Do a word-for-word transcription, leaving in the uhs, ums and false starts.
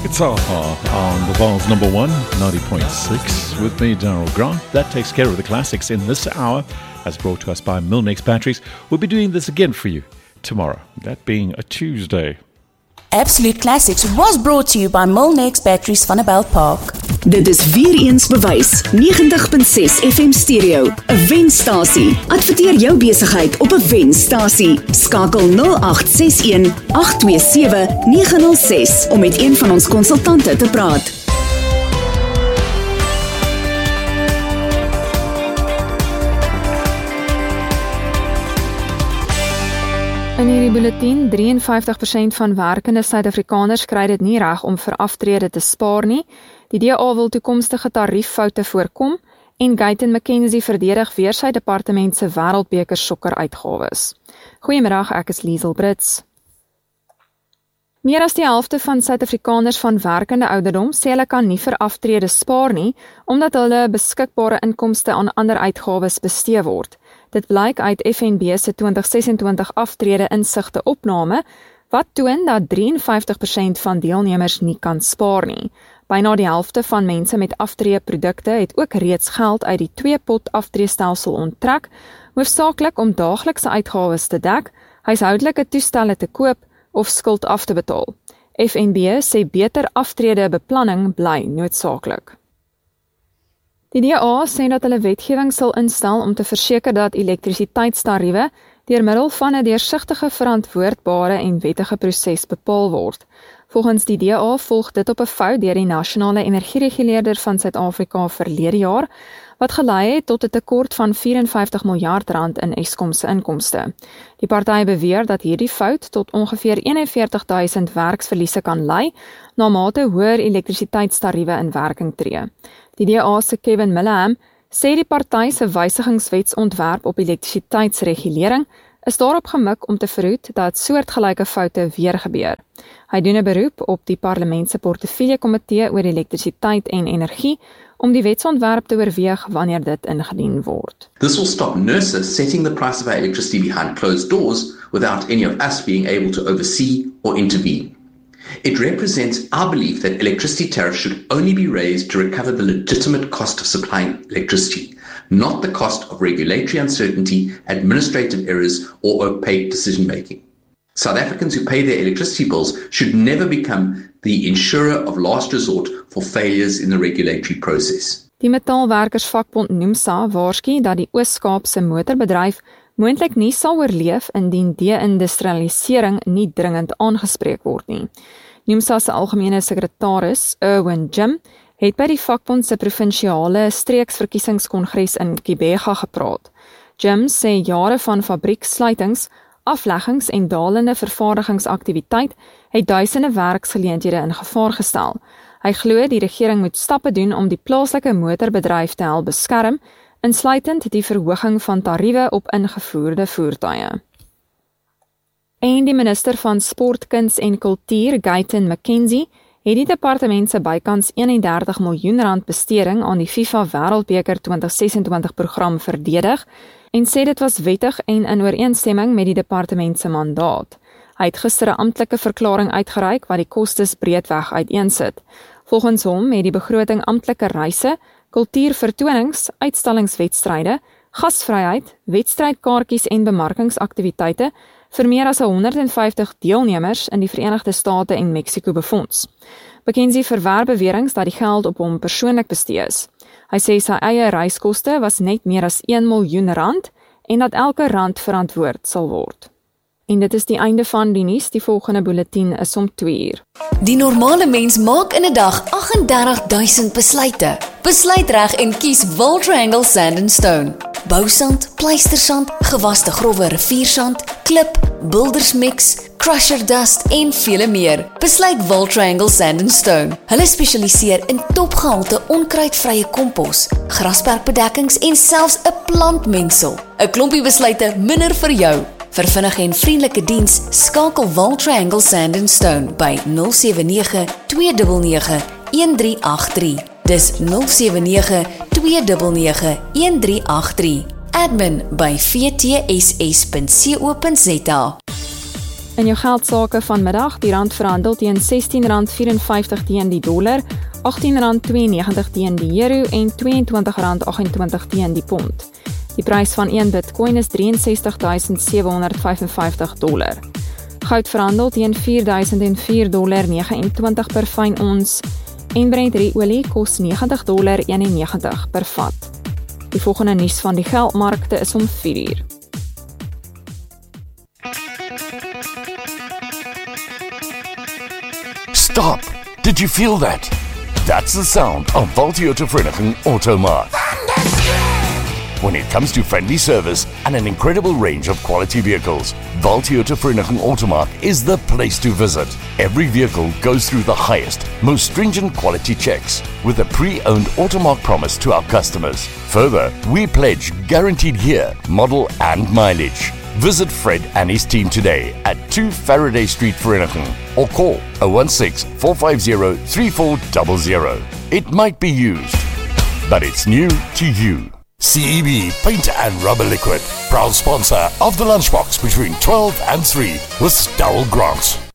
It's Aha on the Ball's number one, ninety point six, with me, Daryl Grant. That takes care of the classics in this hour, as brought to us by Milnex Batteries. We'll be doing this again for you tomorrow, that being a Tuesday. Absolute Classics was brought to you by Milnex Batteries van Belt Park. Dit is weer eens bewys. negentig punt ses F M Stereo, 'n wenstasie. Adverteer jou besigheid op 'n wenstasie. Skakel nul agt ses een agt twee sewe nege nul ses om met een van ons konsultante te praat. In hierdie bulletin, drieënvyftig persent van werkende Suid-Afrikaners kry dit nie reg om vir aftrede te spaar nie. Die D A wil toekomstige tarieffoute voorkom en Guyton McKenzie verdedig weer sy departement se Wêreldbeker sokker uitgawes. Goeiemiddag, ek is Liesel Brits. Meer as die helfte van Suid-Afrikaners van werkende ouderdom sê hulle kan nie vir aftrede spaar nie, omdat hulle beskikbare inkomste aan ander uitgawes bestee word. Dit blyk uit F N B se twintig sesentwintig aftrede insigte opname, wat toon dat drieënvyftig persent van deelnemers nie kan spaar nie. Byna die helfte van mense met aftreeprodukte het ook reeds geld uit die twee-pot aftreestelsel onttrek, hoofsaaklik om daaglikse uitgawes te dek, huishoudelike toestelle te koop of skuld af te betaal. F N B sê beter aftrede beplanning bly noodsaaklik. Die D A sê dat hulle wetgewing sal instel om te verseker dat elektrisiteitstariewe deur middel van 'n deursigtige, verantwoordbare en wettige proses bepaal word. Volgens die D A volg dit op 'n fout deur die nasionale energiereguleerder van Suid-Afrika verlede jaar, wat gelei het tot 'n tekort van vyf en vyftig miljard rand in Eskom se inkomste. Die party beweer dat hierdie fout tot ongeveer een en veertig duisend werksverliese kan lei, na mate hoër elektrisiteitstariewe in werking tree. Die D A se Kevin Millham sê die party se wysigingswetsontwerp op elektrisiteitsregulering is daarop gemik om te verhoed dat soortgelyke foute weer gebeur. Hy doen 'n beroep op die parlement se portefeuljekomitee oor elektrisiteit en energie om die wetsontwerp te oorweeg wanneer dit ingedien word. This will stop NERSA setting the price of our electricity behind closed doors without any of us being able to oversee or intervene. It represents our belief that electricity tariffs should only be raised to recover the legitimate cost of supplying electricity, not the cost of regulatory uncertainty, administrative errors, or opaque decision-making. South Africans who pay their electricity bills should never become the insurer of last resort for failures in the regulatory process. Die metaalwerkersvakbond NUMSA waarsku dat die Oos-Kaapse motorbedryf moontlik nie sal oorleef indien de-industrialisering nie dringend aangespreek word nie. NUMSA se algemene sekretaris, Erwin Jim, het by die vakbond se provinsiale streeksverkiesingskongres in Kibega gepraat. Jim sê jare van fabrieksluitings, afleggings en dalende vervaardigingsaktiwiteit het duisende werksgeleenthede in gevaar gestel. Hy glo die regering moet stappe doen om die plaaslike motorbedryf te help beskerm, insluitend die verhoging van tariewe op ingevoerde voertuie. En die minister van Sport, Kuns en Kultuur, Guyton McKenzie, het die departement se bykans een en dertig miljoen rand besteding aan die FIFA Wêreldbeker twintig sesentwintig program verdedig en sê dit was wettig en in ooreenstemming met die departement se mandaat. Hy het gister 'n amptelike verklaring uitgereik wat die kostes breedweg uiteensit. Volgens hom het die begroting amptelike reise, kultuurvertonings, uitstallingswedstryde, gasvryheid, wedstrydkaartjies en bemarkingsaktiwiteite vir meer as honderd en vyftig deelnemers in die Verenigde State en Mexico befonds. McKenzie verwerp beweringe dat die geld op hom persoonlik bestee is. Hy sê sy eie reiskoste was net meer as een miljoen rand en dat elke rand verantwoord sal word. En dit is die einde van die nuus. Die volgende bulletin is om twee uur. Die normale mens maak in 'n dag agt en dertig duisend besluite. Besluit reg en kies Will Triangle Sand and Stone. Bousand, pleistersand, gewaste growwe riviersand, klip, bouldersmix, crusher dust en vele meer. Besluit Will Triangle Sand and Stone. Hulle spesialiseer in topgehalte onkruidvrye kompos, grasperkbedekkings en selfs 'n plantmengsel. 'n Klompie besluite minder vir jou. Vir vinnige en vriendelike diens, skakel Will Triangle Sand and Stone by nul sewe nege twee nege nege een drie agt drie. Dis nul sewe nege twee nege nege een drie agt drie. Admin by v t s s punt co punt z a. In jou geldsaake vanmiddag, die rand verhandel teen sestien rand vyf-en-vyftig teen die dollar, agttien rand twee-en-negentig teen die euro en tweeëntwintig rand agt-en-twintig teen die pond. Die prys van een Bitcoin is drieënsestig duisend sewe honderd vyf-en-vyftig dollar. Goud verhandel teen vier duisend vier dollar negenentwintig per fyn ons en Brent olie kos negentig dollar eenennegentig per vat. Die volgende nuus van die geldmarkte is om vier uur. Stop! Did you feel that? That's the sound of Valtioto Vereniging Automark. When it comes to friendly service and an incredible range of quality vehicles, Valtioto Vereniging Automark is the place to visit. Every vehicle goes through the highest, most stringent quality checks with a pre-owned Automark promise to our customers. Further, we pledge guaranteed year, model and mileage. Visit Fred and his team today at two Faraday Street, Vereniging, or call oh one six, four five zero, three four zero zero. It might be used, but it's new to you. C E B Paint and Rubber Liquid, proud sponsor of the Lunchbox between twelve and three with Darryl Grant.